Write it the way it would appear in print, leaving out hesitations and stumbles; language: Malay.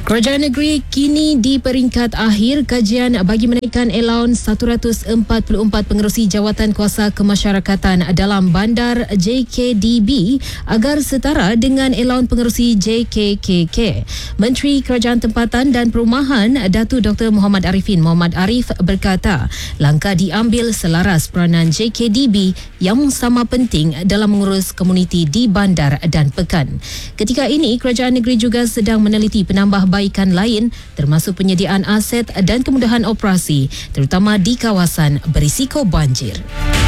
Kerajaan negeri kini di peringkat akhir kajian bagi menaikkan allowance 144 pengerusi jawatan kuasa kemasyarakatan dalam bandar JKDB agar setara dengan allowance pengerusi JKKK. Menteri Kerajaan Tempatan dan Perumahan Datuk Dr. Muhammad Arifin Muhammad Arif berkata, langkah diambil selaras peranan JKDB yang sama penting dalam mengurus komuniti di bandar dan pekan. Ketika ini, kerajaan negeri juga sedang meneliti penambahbaikan lain termasuk penyediaan aset dan kemudahan operasi terutama di kawasan berisiko banjir.